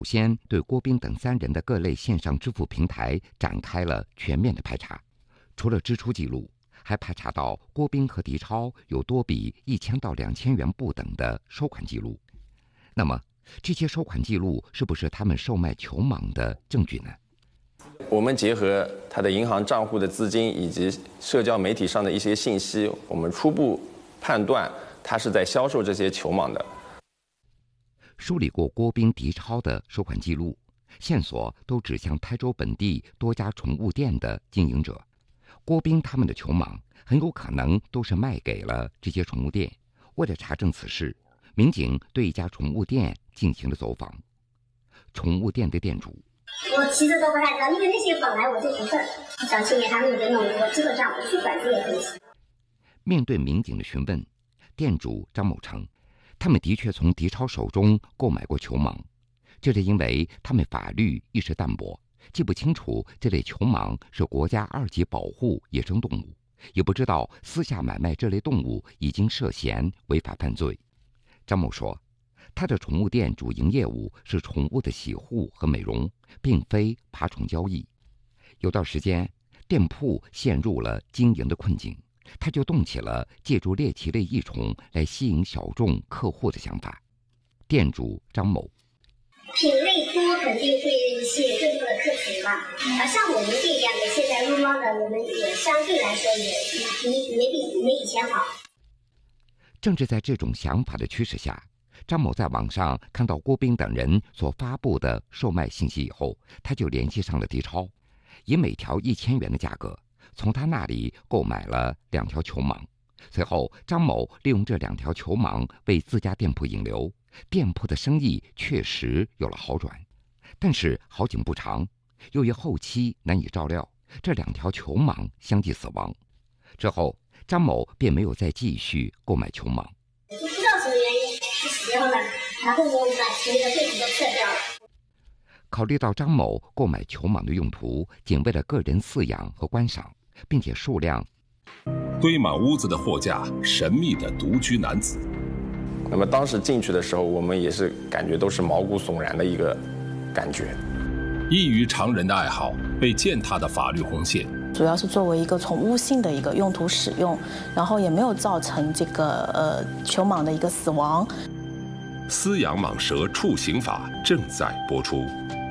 首先对郭斌等3人的各类线上支付平台展开了全面的排查，除了支出记录，还排查到郭斌和狄超有多笔1000到2000元不等的收款记录。那么，这些收款记录是不是他们售卖球蟒的证据呢？ 我们结合他的银行账户的资金以及社交媒体上的一些信息，我们初步判断他是在销售这些球蟒的。 梳理过郭斌、狄超的收款记录，线索都指向台州本地多家宠物店的经营者。郭斌他们的球蟒很有可能都是卖给了这些宠物店。为了查证此事，民警对一家宠物店进行了走访。宠物店的店主： 我其实都不太知道，因为那些本来我就不是小青年他们就弄，我基本上不去管这些东西。 面对民警的询问，店主张某称，他们的确从狄超手中购买过球蟒，这是因为他们法律意识淡薄，记不清楚这类球蟒是国家2级保护野生动物，也不知道私下买卖这类动物已经涉嫌违法犯罪。张某说，他的宠物店主营业务是宠物的洗护和美容，并非爬宠交易。有段时间，店铺陷入了经营的困境，他就动起了借助猎奇类异宠来吸引小众客户的想法。店主张某： 品类多肯定会吸引更多的客群嘛。像我们这样的现在撸猫的，我们也相对来说也没以前好。 正是在这种想法的驱使下，张某在网上看到郭斌等人所发布的售卖信息以后，他就联系上了狄超，以每条1000元的价格从他那里购买了2条球蟒。随后，张某利用这2条球蟒为自家店铺引流，店铺的生意确实有了好转。但是好景不长，由于后期难以照料，这2条球蟒相继死亡。之后，张某便没有再继续购买球蟒。 不知道什么原因就死掉了，然后我把钱的费用都撤掉了。 考虑到张某购买球蟒的用途仅为了个人饲养和观赏，并且数量堆满屋子的货架，神秘的独居男子。 那么当时进去的时候，我们也是感觉都是毛骨悚然的一个感觉。 异于常人的爱好被践踏的法律红线， 主要是作为一个宠物性的一个用途使用，然后也没有造成这个球蟒的一个死亡。 饲养蟒蛇处刑法正在播出。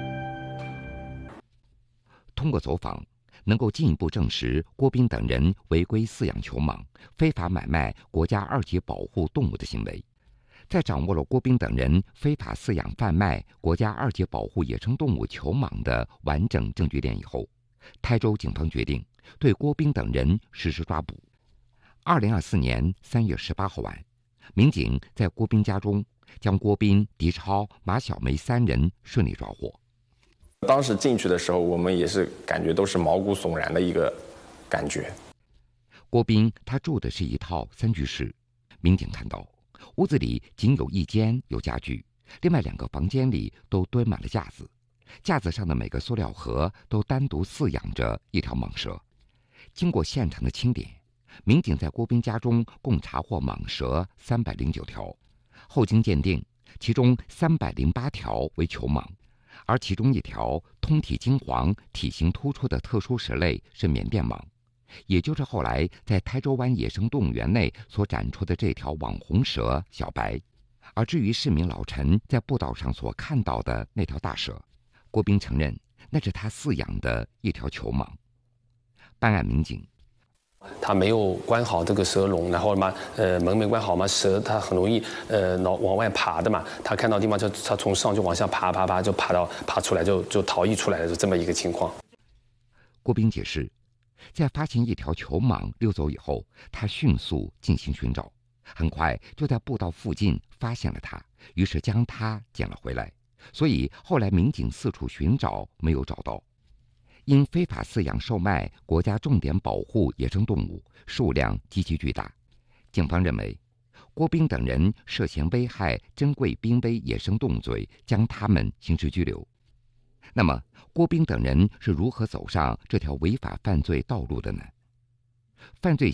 通过走访，能够进一步证实郭斌等人违规饲养球蟒、非法买卖国家2级保护动物的行为。在掌握了郭斌等人非法饲养贩卖国家2级保护野生动物球蟒的完整证据链以后，台州警方决定对郭斌等人实施抓捕。2024年3月18号晚，民警在郭斌家中将郭斌、狄超、马小梅3人顺利抓获。 当时进去的时候，我们也是感觉都是毛骨悚然的一个感觉。 郭斌他住的是一套3居室，民警看到屋子里仅有1间有家具，另外2个房间里都堆满了架子，架子上的每个塑料盒都单独饲养着1条蟒蛇。经过现场的清点，民警在郭斌家中共查获蟒蛇309条，后经鉴定，其中308条为球蟒，而其中1条通体金黄、体型突出的特殊蛇类是缅甸蟒，也就是后来在台州湾野生动物园内所展出的这条网红蛇小白。而至于市民老陈在步道上所看到的那条大蛇，郭斌承认那是他饲养的1条球蟒。办案民警： 他没有关好这个蛇笼，然后嘛，门没关好嘛，蛇它很容易往外爬的嘛。他看到地方就他从上就往下爬，就爬出来就逃逸出来的这么一个情况。 郭斌解释，在发现1条球蟒溜走以后，他迅速进行寻找，很快就在步道附近发现了它，于是将它捡了回来。所以后来民警四处寻找没有找到。因非法饲养售卖国家重点保护野生动物，数量极其巨大，警方认为郭斌等人涉嫌危害珍贵濒危野生动物罪，将他们刑事拘留。那么郭斌等人是如何走上这条违法犯罪道路的呢？犯罪